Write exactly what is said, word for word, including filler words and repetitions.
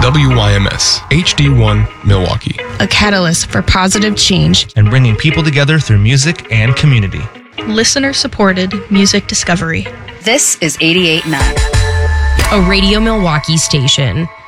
W Y M S, H D one Milwaukee. A catalyst for positive change and bringing people together through music and community. Listener-supported music discovery. This is eighty-eight point nine. A Radio Milwaukee station.